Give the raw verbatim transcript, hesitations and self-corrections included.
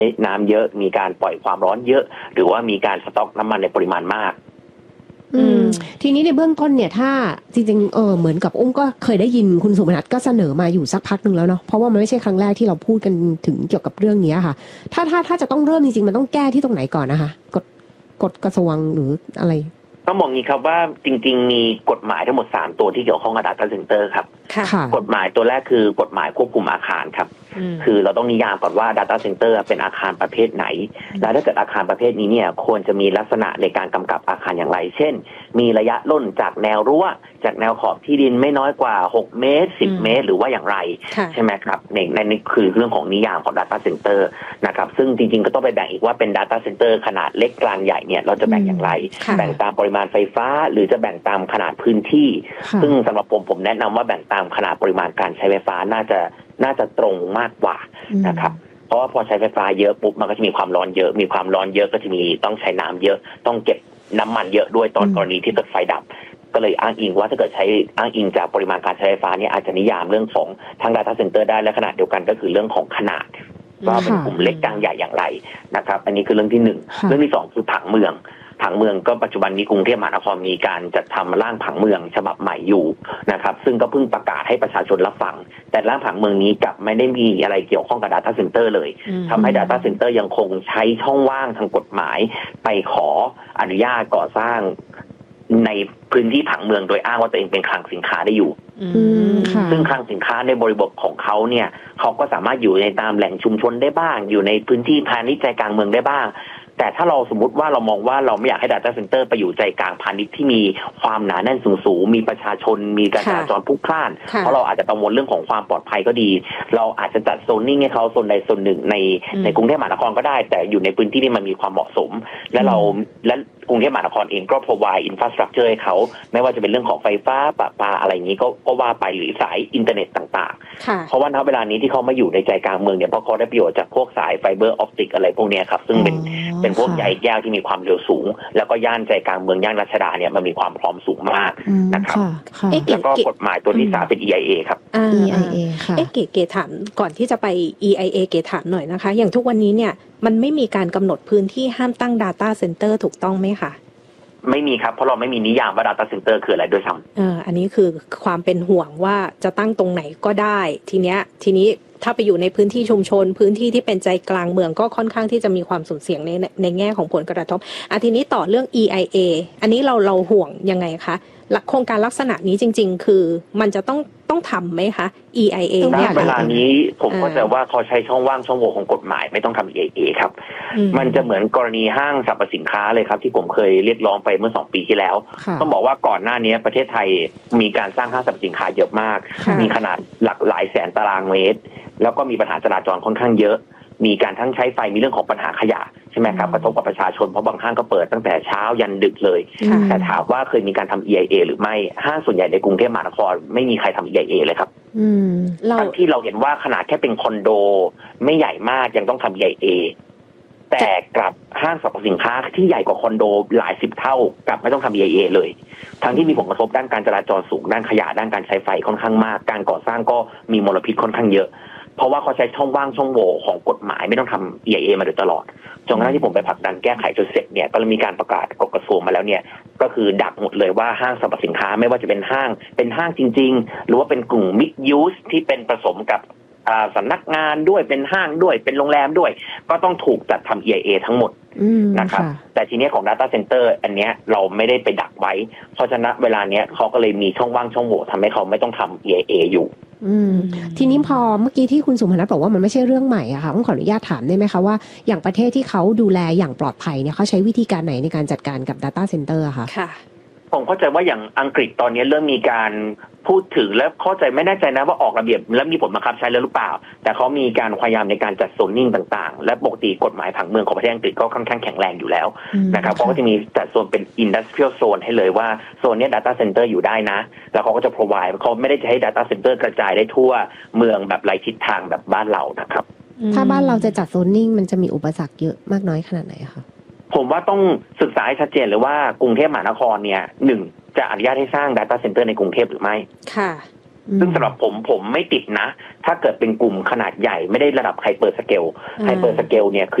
น้ำเยอะมีการปล่อยความร้อนเยอะหรือว่ามีการสต็อกน้ำมันในปริมาณมากอืมทีนี้ในเบื้องต้นเนี่ยถ้าจริงๆเออเหมือนกับอุ้มก็เคยได้ยินคุณสุมนัสก็เสนอมาอยู่สักพักนึงแล้วเนาะเพราะว่ามันไม่ใช่ครั้งแรกที่เราพูดกันถึงเกี่ยวกับเรื่องนี้ค่ะถ้าถ้าถ้าจะต้องเริ่มจริงๆมันต้องแก้ที่ตรงไหนก่อนนะคะกฎกฎกระทรวงหรืออะไรต้องมองงี้ครับว่าจริงๆมีกฎหมายทั้งหมดสามตัวที่เกี่ยวข้องกับ Data Center ครับกฎหมายตัวแรกคือกฎหมายควบคุมอาคารครับคือเราต้องนิยามก่อนว่า Data Center เป็นอาคารประเภทไหนและถ้าเกิดอาคารประเภทนี้เนี่ยควรจะมีลักษณะในการกำกับอาคารอย่างไรเช่นมีระยะล่นจากแนวรั้วจากแนวขอบที่ดินไม่น้อยกว่าหกเมตรสิบเมตรหรือว่าอย่างไรใช่ไหมครับในในนี้คือเรื่องของนิยามของ Data Center นะครับซึ่งจริงๆก็ต้องไปแบ่งอีกว่าเป็น Data Center ขนาดเล็กกลางใหญ่เนี่ยเราจะแบ่งอย่างไรแบ่งตามปริมาณไฟฟ้าหรือจะแบ่งตามขนาดพื้นที่ซึ่งสำหรับผมผมแนะนำว่าแบ่งตามขนาดปริมาณการใช้ไฟฟ้าน่าจะน่าจะตรงมากกว่านะครับเพราะว่าพอใช้ไฟฟ้าเยอะปุ๊บมันก็จะมีความร้อนเยอะมีความร้อนเยอะก็จะมีต้องใช้น้ำเยอะต้องเก็บน้ำมันเยอะด้วยตอนกรณีที่เกิดไฟดับก็เลยอ้างอิงว่าถ้าเกิดใช้อ้างอิงจากปริมาณการใช้ไฟฟ้าเนี่ยอาจจะนิยามเรื่องของทาง Data Center ได้และขนาดเดียวกันก็คือเรื่องของขนาดว่าเป็นกลุ่มเล็กกลางใหญ่อย่างไรนะครับอันนี้คือเรื่องที่หนึ่งเรื่องที่สองคือผังเมืองผังเมืองก็ปัจจุบันนี้กรุงเทพมหานครมีการจัดทำร่างผังเมืองฉบับใหม่อยู่นะครับซึ่งก็เพิ่งประกาศให้ประชาชนรับฟังแต่ร่างผังเมืองนี้กลับไม่ได้มีอะไรเกี่ยวข้องกับ Data Center เลยทำให้ Data Center ยังคงใช้ช่องว่างทางกฎหมายไปขออนุญาตก่อสร้างในพื้นที่ผังเมืองโดยอ้างว่าตัวเองเป็นคลังสินค้าได้อยู่ซึ่งคลังสินค้าในบริบทของเขาเนี่ยเขาก็สามารถอยู่ในตามแหล่งชุมชนได้บ้างอยู่ในพื้นที่พาณิชย์ใจกลางเมืองได้บ้างแต่ถ้าเราสมมติว่าเรามองว่าเราไม่อยากให้ Data Center ไปอยู่ใจกลางพาณิชย์ที่มีความหนาแน่นสูงๆมีประชาชนมีการจราจรพลุกพล่านเพราะเราอาจจะกังวลเรื่องของความปลอดภัยก็ดีเราอาจจะจัดโซนนิ่งให้เขาโซนใดโซนหนึ่งในในกรุงเทพมหานครก็ได้แต่อยู่ในพื้นที่ที่มันมีความเหมาะสมและเราและกรุงเทพมหานครเองก็ provide infrastructure ให้เขาไม่ว่าจะเป็นเรื่องของไฟฟ้าประปาอะไรอย่างนี้ก็ก็ว่าไปหรือสายอินเทอร์เน็ตต่างๆเพราะว่าณเวลานี้ที่เขามาอยู่ในใจกลางเมืองเนี่ยเพราะเขาได้ประโยชน์จากพวกสายไฟเบอร์ออปติกอะไรพวกนี้ครับซึ่งเป็นเป็นพวกใยแก้วที่มีความเร็วสูงแล้วก็ย่านใจกลางเมืองย่านรัชดาเนี่ยมันมีความพร้อมสูงมากนะครับแล้วก็กฎหมายตัวที่สามเป็น อี ไอ เอ ครับอี ไอ เอ ค่ะเอ๊ะเก๋เก๋ถามก่อนที่จะไป อี ไอ เอ เก๋ถามหน่อยนะคะอย่างทุกวันนี้เนี่ยมันไม่มีการกำหนดพื้นที่ห้ามตั้ง Data Center ถูกต้องไหมคะไม่มีครับเพราะเราไม่มีนิยามว่า Data Center คืออะไรด้วยซ้ำเอออันนี้คือความเป็นห่วงว่าจะตั้งตรงไหนก็ได้ทีเนี้ยทีนี้ถ้าไปอยู่ในพื้นที่ชุมชนพื้นที่ที่เป็นใจกลางเมืองก็ค่อนข้างที่จะมีความสุ่มเสี่ยงในในแง่ของผลกระทบอ่ะทีนี้ต่อเรื่อง อี ไอ เอ อันนี้เราเราห่วงยังไงคะโครงการลักษณะนี้จริงๆคือมันจะต้องต้องทำไหมคะ อี ไอ เอเนี่ยเวลานี้ผมก็จะว่าเขาใช้ช่องว่างช่องโหว่ของกฎหมายไม่ต้องทำ อี ไอ เอ ครับมันจะเหมือนกรณีห้างสรรพสินค้าเลยครับที่ผมเคยเรียกร้องไปเมื่อสองปีที่แล้วต้องบอกว่าก่อนหน้านี้ประเทศไทยมีการสร้างห้างสรรพสินค้าเยอะมากมีขนาดหลักหลายแสนตารางเมตรแล้วก็มีปัญหาจราจรค่อนข้างเยอะมีการทั้งใช้ไฟมีเรื่องของปัญหาขยะใช่ไหมครับกระทบกับประชาชนเพราะบางห้างก็เปิดตั้งแต่เช้ายันดึกเลยแต่ถามว่าเคยมีการทำ อี ไอ เอ หรือไม่ห้างส่วนใหญ่ในกรุงเทพมหานครไม่มีใครทำ อี ไอ เอ เลยครับทั้งที่เราเห็นว่าขนาดแค่เป็นคอนโดไม่ใหญ่มากยังต้องทำ อี ไอ เอ แต่กลับห้างสรรพสินค้าที่ใหญ่กว่าคอนโดหลายสิบเท่ากลับไม่ต้องทำ อี ไอ เอ เลยทั้งที่มีผลกระทบด้านการจราจรสูงด้านขยะด้านการใช้ไฟค่อนข้างมากการก่อสร้างก็มีมลพิษค่อนข้างเยอะเพราะว่าเขาใช้ช่องว่างช่องโหว่ของกฎหมายไม่ต้องทำ อี ไอ เอ มาโดยตลอดจนกระทั่งที่ผมไปผลักดันแก้ไขจนเสร็จเนี่ยก็มีการประกาศกฎกระทรวงมาแล้วเนี่ยก็คือดักหมดเลยว่าห้างสรรพสินค้าไม่ว่าจะเป็นห้างเป็นห้างจริงๆหรือว่าเป็นกลุ่ม mixed use ที่เป็นผสมกับสำนักงานด้วยเป็นห้างด้วยเป็นโรงแรมด้วยก็ต้องถูกจัดทำ อี ไอ เอ ทั้งหมดนะครับแต่ทีนี้ของ Data Center อันเนี้ยเราไม่ได้ไปดักไว้เพราะฉะนั้นเวลาเนี้ยเขาก็เลยมีช่องว่างช่องโหว่ทำให้เขาไม่ต้องทำ อี ไอ เอ อยู่อืมทีนี้พอเมื่อกี้ที่คุณสุพนัทบอกว่ามันไม่ใช่เรื่องใหม่อะค่ะผมขออนุญาตถามได้ไหมคะว่าอย่างประเทศที่เขาดูแลอย่างปลอดภัยเนี่ยเขาใช้วิธีการไหนในการจัดการกับ Data Center อะคะค่ะผมเข้าใจว่าอย่างอังกฤษตอนนี้เริ่มมีการพูดถึงและเข้าใจไม่แน่ใจนะว่าออกระเบียบแล้วมีผลบังคับใช้แล้วหรือเปล่าแต่เขามีการพยายามในการจัดโซนนิ่งต่างๆและปกติกฎหมายผังเมืองของประเทศอังกฤษก็ค่อนข้างแข็งแรงอยู่แล้วนะครับเขาก็จะมีจัดโซนเป็น industrial zone ให้เลยว่าโซนนี้ data center อยู่ได้นะแล้วเขาก็จะ provide เขาไม่ได้จะให้ data center กระจายได้ทั่วเมืองแบบไรทิศทางแบบบ้านเรานะครับถ้าบ้านเราจะจัดโซนนิ่งมันจะมีอุปสรรคเยอะมากน้อยขนาดไหนคะผมว่าต้องศึกษาให้ชัดเจนเลยว่ากรุงเทพมหานครเนี่ยหนึ่งจะอนุญาตให้สร้าง data center ในกรุงเทพหรือไม่ค่ะซึ่งสำหรับผมผมไม่ติดนะถ้าเกิดเป็นกลุ่มขนาดใหญ่ไม่ได้ระดับไฮเปอร์สเกลไฮเปอร์สเกลเนี่ย